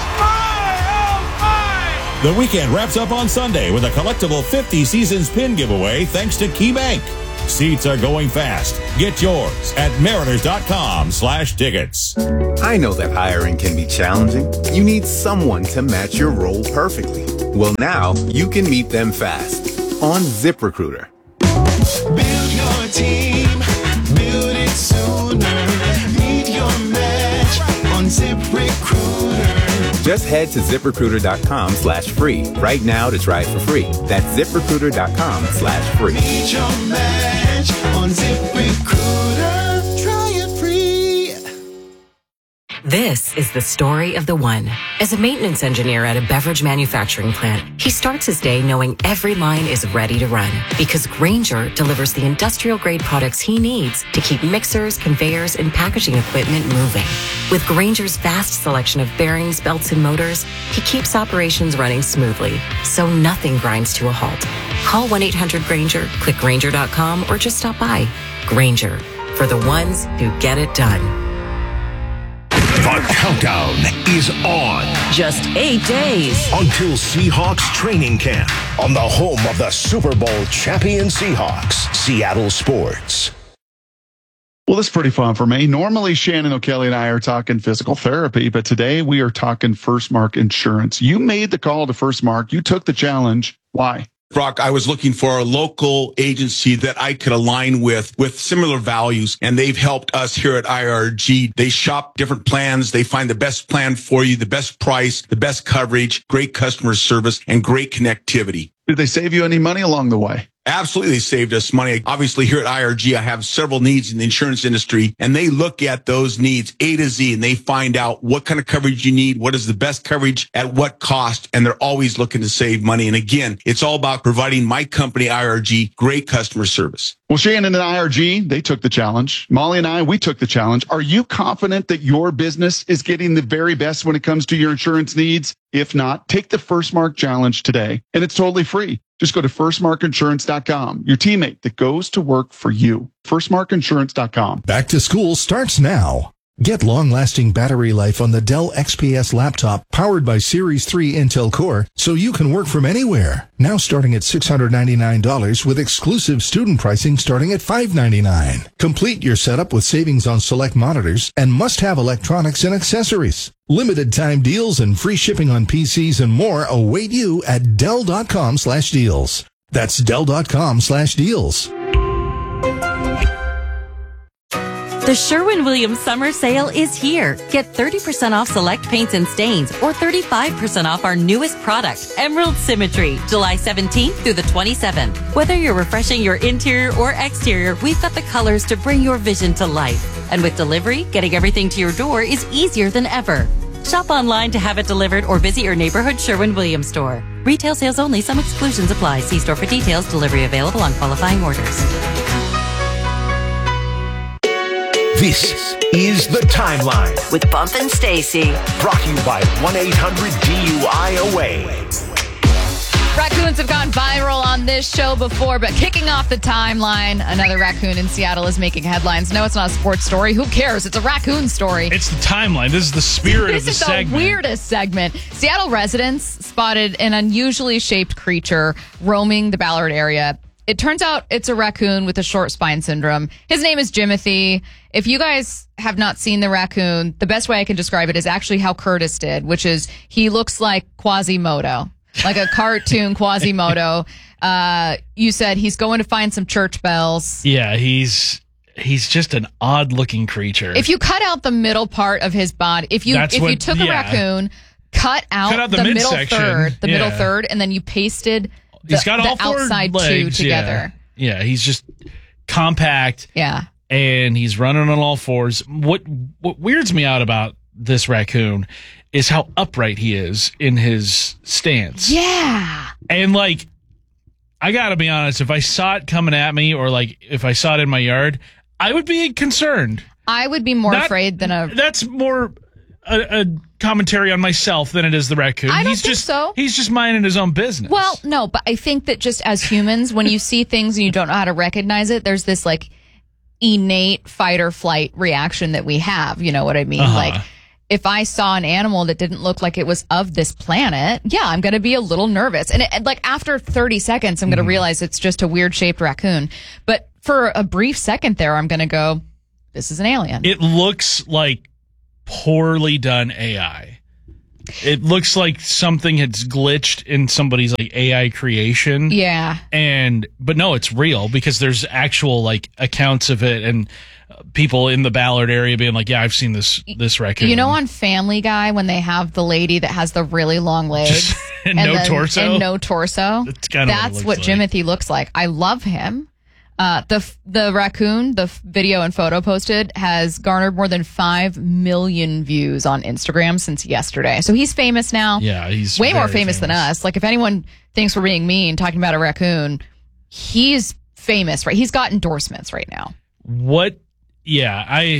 The weekend wraps up on Sunday with a collectible 50 Seasons pin giveaway thanks to KeyBank. Seats are going fast. Get yours at mariners.com/tickets. I know that hiring can be challenging. You need someone to match your role perfectly. Well, now you can meet them fast on ZipRecruiter. Build your team. Build it sooner. Meet your match on ZipRecruiter. Just head to ZipRecruiter.com/free right now to try it for free. That's ZipRecruiter.com/free. Meet your match on ZipRecruiter. Try it free. This is the story of the one. As a maintenance engineer at a beverage manufacturing plant, he starts his day knowing every line is ready to run because Grainger delivers the industrial-grade products he needs to keep mixers, conveyors, and packaging equipment moving. With Grainger's vast selection of bearings, belts, and motors, he keeps operations running smoothly, so nothing grinds to a halt. Call 1-800-GRAINGER, click Grainger.com, or just stop by. Grainger, for the ones who get it done. The countdown is on. Just 8 days until Seahawks training camp on the home of the Super Bowl champion Seahawks, Seattle Sports. Well, this is pretty fun for me. Normally, Shannon O'Kelly and I are talking physical therapy, but today we are talking First Mark Insurance. You made the call to First Mark. You took the challenge. Why? Brock, I was looking for a local agency that I could align with similar values, and they've helped us here at IRG. They shop different plans. They find the best plan for you, the best price, the best coverage, great customer service, and great connectivity. Did they save you any money along the way? Absolutely, they saved us money. Obviously, here at IRG, I have several needs in the insurance industry, and they look at those needs A to Z, and they find out what kind of coverage you need, what is the best coverage, at what cost, and they're always looking to save money. And again, it's all about providing my company, IRG, great customer service. Well, Shannon and IRG, they took the challenge. Molly and I, we took the challenge. Are you confident that your business is getting the very best when it comes to your insurance needs? If not, take the First Mark Challenge today, and it's totally free. Just go to firstmarkinsurance.com, your teammate that goes to work for you. Firstmarkinsurance.com. Back to school starts now. Get long-lasting battery life on the Dell XPS laptop powered by Series 3 Intel Core so you can work from anywhere. Now starting at $699 with exclusive student pricing starting at $599. Complete your setup with savings on select monitors and must-have electronics and accessories. Limited time deals and free shipping on PCs and more await you at Dell.com/deals. That's Dell.com/deals. The Sherwin-Williams Summer Sale is here. Get 30% off select paints and stains or 35% off our newest product, Emerald Symmetry, July 17th through the 27th. Whether you're refreshing your interior or exterior, we've got the colors to bring your vision to life. And with delivery, getting everything to your door is easier than ever. Shop online to have it delivered or visit your neighborhood Sherwin-Williams store. Retail sales only. Some exclusions apply. See store for details. Delivery available on qualifying orders. This is The Timeline with Bump and Stacy. Brought to you by 1-800-DUI-AWAY. Raccoons have gone viral on this show before, but kicking off the timeline, another raccoon in Seattle is making headlines. No, it's not a sports story. Who cares? It's a raccoon story. It's the timeline. This is the spirit of the segment. This is the weirdest segment. Seattle residents spotted an unusually shaped creature roaming the Ballard area. It turns out it's a raccoon with a short spine syndrome. His name is Jimothy. If you guys have not seen the raccoon, the best way I can describe it is actually how Curtis did, which is he looks like Quasimodo, like a cartoon Quasimodo. You said he's going to find some church bells. Yeah, he's just an odd looking creature. If you cut out the middle part of his body, if you took a raccoon, cut out the middle third, and then you pasted he's got all the four outside legs, two together. Yeah. Yeah, he's just compact. Yeah. And he's running on all fours. What weirds me out about this raccoon is how upright he is in his stance. Yeah. And like, I gotta be honest, if I saw it coming at me or like if I saw it in my yard, I would be concerned. I would be more afraid than a... That's more a commentary on myself than it is the raccoon. I don't think so. He's just minding his own business. Well, no, but I think that just as humans, when you see things and you don't know how to recognize it, there's this like innate fight or flight reaction that we have. You know what I mean? Like, if I saw an animal that didn't look like it was of this planet, yeah, I'm going to be a little nervous. And like after 30 seconds, I'm going to realize it's just a weird shaped raccoon. But for a brief second there, I'm going to go, this is an alien. It looks like poorly done AI. It looks like something has glitched in somebody's like AI creation. Yeah. But no, it's real because there's actual like accounts of it and people in the Ballard area being like, yeah, I've seen this raccoon. You know, on Family Guy, when they have the lady that has the really long legs and no torso? And no torso. That's what Jimothy looks like. I love him. The raccoon, the video and photo posted, has garnered more than 5 million views on Instagram since yesterday. So he's famous now. Yeah, he's way more famous than us. Like, if anyone thinks we're being mean talking about a raccoon, he's famous, right? He's got endorsements right now. What? Yeah,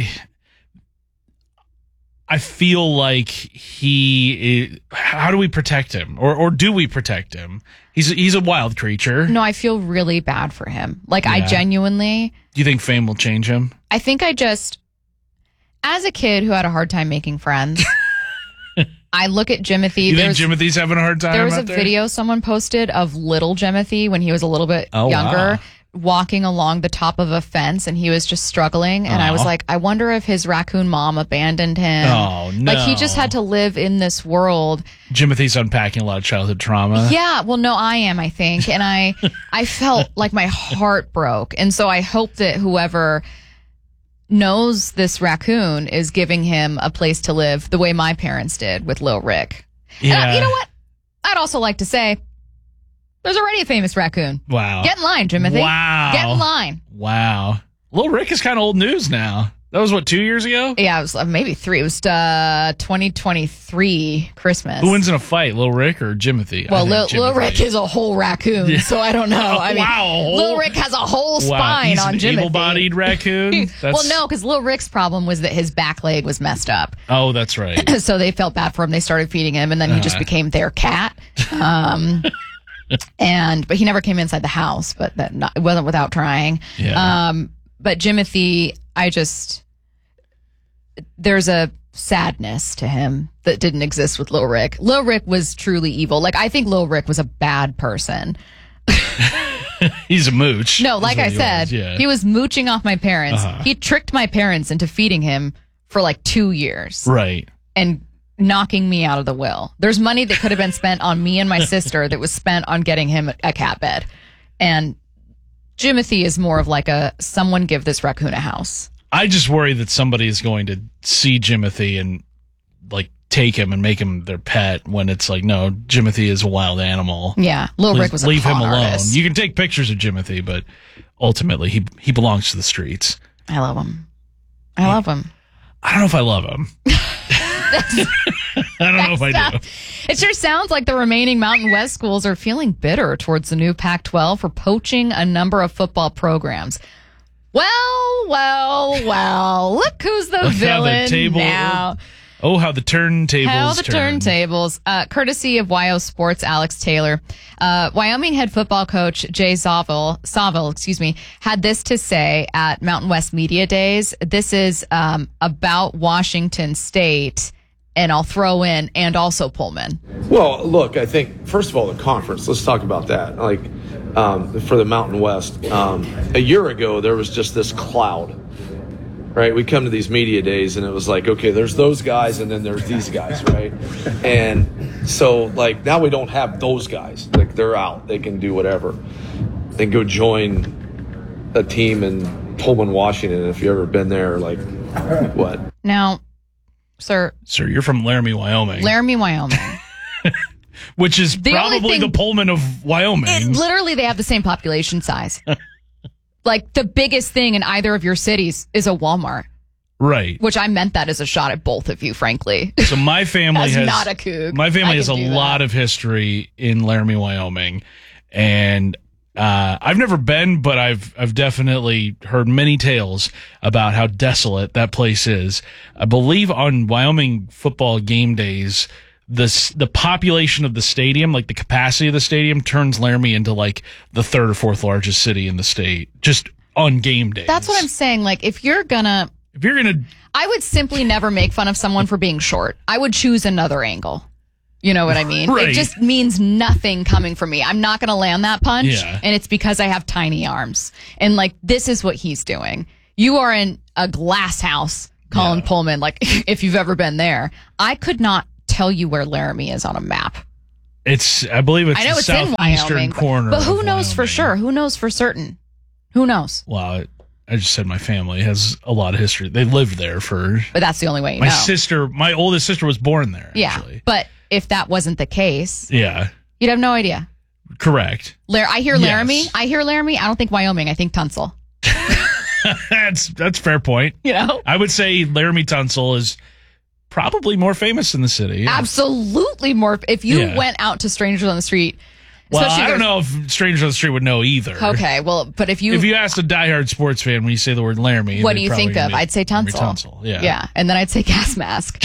I feel like how do we protect him? Or do we protect him? He's a wild creature. No, I feel really bad for him. Like, I genuinely... Do you think fame will change him? I think as a kid who had a hard time making friends, I look at Jimothy. You think Jimothy's having a hard time? There was a video someone posted of little Jimothy when he was a little bit younger. Wow. Walking along the top of a fence, and he was just struggling, and I was like, I wonder if his raccoon mom abandoned him. Oh, no. Like, he just had to live in this world. Jimothy's unpacking a lot of childhood trauma. Yeah, well, no, I am, I think, and I felt like my heart broke, and so I hope that whoever knows this raccoon is giving him a place to live the way my parents did with Lil Rick. Yeah. And you know what? I'd also like to say, there's already a famous raccoon. Wow. Get in line, Jimothy. Wow. Get in line. Wow. Lil Rick is kind of old news now. That was, 2 years ago? Yeah, it was maybe 3. It was 2023 Christmas. Who wins in a fight, Lil Rick or Jimothy? Well, Lil Rick is a whole raccoon, so I don't know. I mean, Lil Rick has a whole spine he's on an Jimothy. Able-bodied raccoon? Well, no, because Lil Rick's problem was that his back leg was messed up. Oh, that's right. So they felt bad for him. They started feeding him, and then he just became their cat. But he never came inside the house, but it wasn't without trying. Yeah. But Jimothy, there's a sadness to him that didn't exist with Lil Rick. Lil Rick was truly evil. Like, I think Lil Rick was a bad person. He's a mooch. No, like I said, he was mooching off my parents. He tricked my parents into feeding him for like 2 years. Right. And knocking me out of the will. There's money that could have been spent on me and my sister that was spent on getting him a cat bed. And Jimothy is more of like someone give this raccoon a house. I just worry that somebody is going to see Jimothy and like take him and make him their pet when it's like, no, Jimothy is a wild animal. Yeah. Lil Rick was a leave him con alone. artist. You can take pictures of Jimothy, but ultimately he belongs to the streets. I love him. I love him. I don't know if I love him. I don't know if I do. It sure sounds like the remaining Mountain West schools are feeling bitter towards the new Pac-12 for poaching a number of football programs. Well, look who's the villain now. Oh, how the turntables. Courtesy of YO Sports' Alex Taylor. Wyoming head football coach Jay Saville, had this to say at Mountain West Media Days. This is about Washington State, and I'll throw in, and also Pullman. Well, look, I think, first of all, the conference, let's talk about that. Like, for the Mountain West, a year ago, there was just this cloud. Right, we come to these media days and it was like, okay, there's those guys and then there's these guys, right? And so, like, now we don't have those guys. Like, they're out. They can do whatever. They go join a team in Pullman, Washington. If you've ever been there, like, what? Now, sir, you're from Laramie, Wyoming. Which is probably the Pullman of Wyoming. Literally, they have the same population size. Like, the biggest thing in either of your cities is a Walmart. Right. Which I meant that as a shot at both of you, frankly. So my family has not a Coug. My family has a I can do lot of history in Laramie, Wyoming, and I've never been, but I've definitely heard many tales about how desolate that place is. I believe on Wyoming football game days, the population of the stadium, like the capacity of the stadium, turns Laramie into like the third or fourth largest city in the state, just on game days. That's what I'm saying. Like, if you're gonna, I would simply never make fun of someone for being short. I would choose another angle. You know what I mean? Right. It just means nothing coming from me. I'm not going to land that punch. Yeah. And it's because I have tiny arms. And like, this is what he's doing. You are in a glass house, Colin Pullman. Like, if you've ever been there, I could not tell you where Laramie is on a map. I believe it's I know the it's in southeastern Wyoming, corner. but who of knows for Wyoming. sure? Who knows for certain? Who knows? Well, I just said my family has a lot of history. They lived there for. But that's the only way you know. My oldest sister was born there. Yeah, but if that wasn't the case, Yeah, you'd have no idea. correct. I hear Yes. Laramie. I hear Laramie. I don't think Wyoming. I think Tunsil. That's a fair point. You know? I would say Laramie Tunsil is probably more famous in the city. Yeah. Absolutely more. If you Yeah. went out to strangers on the street, Well, especially I don't there's- know if strangers on the street would know either. Okay, well, but if you asked a diehard sports fan when you say the word Laramie, what they'd do you probably think of? be I'd say Laramie Tunsil. Yeah. and then I'd say gas mask.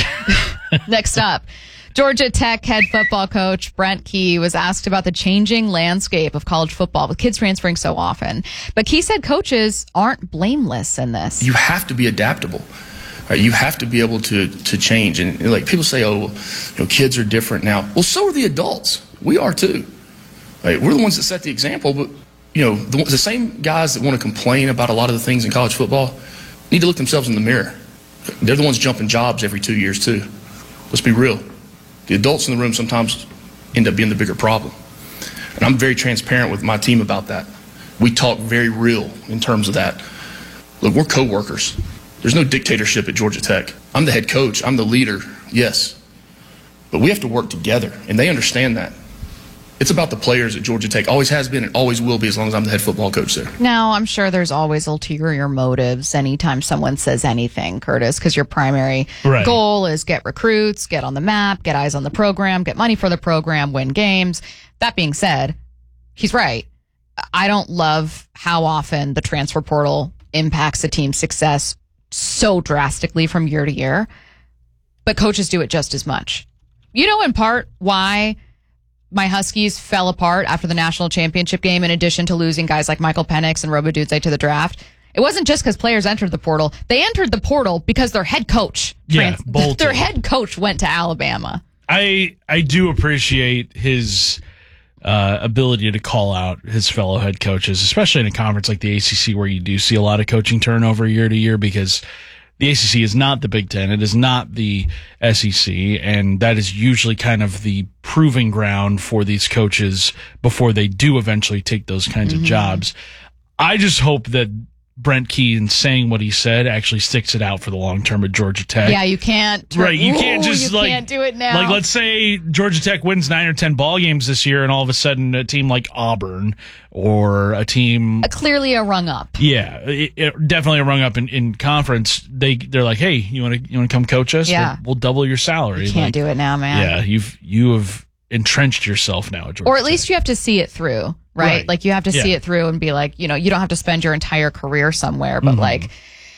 Next up, Georgia Tech head football coach Brent Key was asked about the changing landscape of college football with kids transferring so often. But Key said coaches aren't blameless in this. You have to be adaptable. Right? You have to be able to change. And like people say, oh, kids are different now. Well, so are the adults. We are too. Right? We're the ones that set the example. But the same guys that want to complain about a lot of the things in college football need to look themselves in the mirror. They're the ones jumping jobs every 2 years too. Let's be real. The adults in the room sometimes end up being the bigger problem. And I'm very transparent with my team about that. We talk very real in terms of that. Look, we're co-workers. There's no dictatorship at Georgia Tech. I'm the head coach. I'm the leader, yes. But we have to work together, and they understand that. It's about the players at Georgia Tech. Always has been and always will be as long as I'm the head football coach there. Now, I'm sure there's always ulterior motives anytime someone says anything, Curtis, because your primary Right. goal is get recruits, get on the map, get eyes on the program, get money for the program, win games. That being said, he's right. I don't love how often the transfer portal impacts a team's success so drastically from year to year, but coaches do it just as much. You know, in part, why my Huskies fell apart after the national championship game, in addition to losing guys like Michael Penix and Robidoux to the draft. It wasn't just because players entered the portal. They entered the portal because their head coach, bolted. their head coach went to Alabama. I do appreciate his ability to call out his fellow head coaches, especially in a conference like the ACC where you do see a lot of coaching turnover year to year, because the ACC is not the Big Ten. It is not the SEC. And that is usually kind of the proving ground for these coaches before they do eventually take those kinds of jobs. I just hope that Brent Key, in saying what he said, actually sticks it out for the long term at Georgia Tech. Yeah, you can't. Right, you can't just can't do it now. Like, let's say Georgia Tech wins 9 or 10 ball games this year, and all of a sudden a team like Auburn or a team Clearly a rung up. Yeah, definitely a rung up in conference. They're like, hey, you want to come coach us? Yeah. We'll double your salary. You can't do it now, man. Yeah, you have entrenched yourself now at Georgia Or at least you have to see it through, right? Like you have to see Yeah. it through and be like, you don't have to spend your entire career somewhere, but like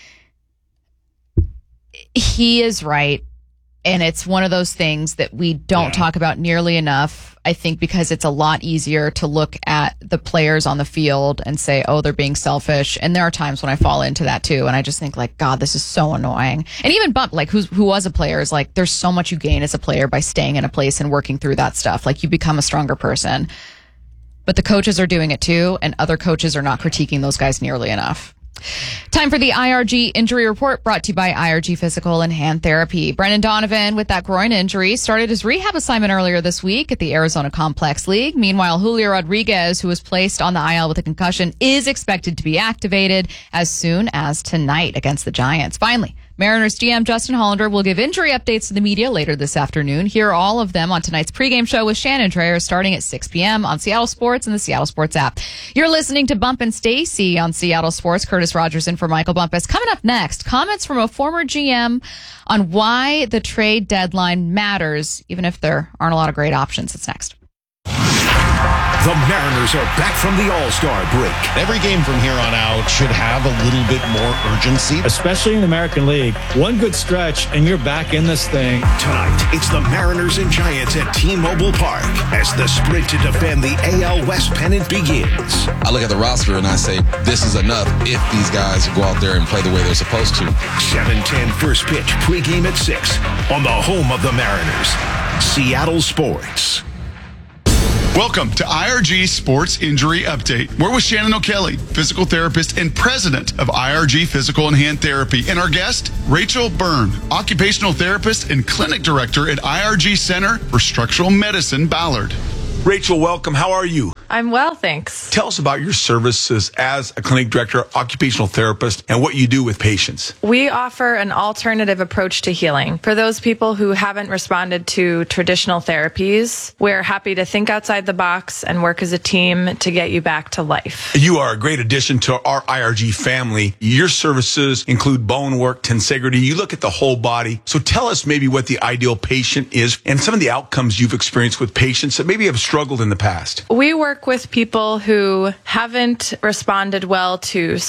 he is right. And it's one of those things that we don't talk about nearly enough, I think, because it's a lot easier to look at the players on the field and say, oh, they're being selfish. And there are times when I fall into that too. And I just think like, God, this is so annoying. And even Bump, like who was a player, is like, there's so much you gain as a player by staying in a place and working through that stuff. Like you become a stronger person. But the coaches are doing it too. And other coaches are not critiquing those guys nearly enough. Time for the IRG injury report, brought to you by IRG Physical and Hand Therapy. Brendan Donovan, with that groin injury, started his rehab assignment earlier this week at the Arizona Complex League. Meanwhile, Julio Rodriguez, who was placed on the IL with a concussion, is expected to be activated as soon as tonight against the Giants. Finally, Mariners GM Justin Hollander will give injury updates to the media later this afternoon. Hear all of them on tonight's pregame show with Shannon Dreyer starting at 6 p.m. on Seattle Sports and the Seattle Sports app. You're listening to Bump and Stacy on Seattle Sports. Curtis Rogers in for Michael Bumpus. Coming up next, comments from a former GM on why the trade deadline matters, even if there aren't a lot of great options. It's next. The Mariners are back from the All-Star break. Every game from here on out should have a little bit more urgency. Especially in the American League. One good stretch, and you're back in this thing. Tonight, it's the Mariners and Giants at T-Mobile Park as the sprint to defend the AL West pennant begins. I look at the roster and I say, this is enough if these guys go out there and play the way they're supposed to. 7:10 first pitch, pregame at 6 on the home of the Mariners, Seattle Sports. Welcome to IRG Sports Injury Update. We're with Shannon O'Kelly, physical therapist and president of IRG Physical and Hand Therapy. And our guest, Rachel Byrne, occupational therapist and clinic director at IRG Center for Structural Medicine, Ballard. Rachel, welcome. How are you? I'm well, thanks. Tell us about your services as a clinic director, occupational therapist, and what you do with patients. We offer an alternative approach to healing. For those people who haven't responded to traditional therapies, we're happy to think outside the box and work as a team to get you back to life. You are a great addition to our IRG family. Your services include bone work, tensegrity. You look at the whole body. So tell us maybe what the ideal patient is and some of the outcomes you've experienced with patients that maybe have struggled in the past. We work with people who haven't responded well to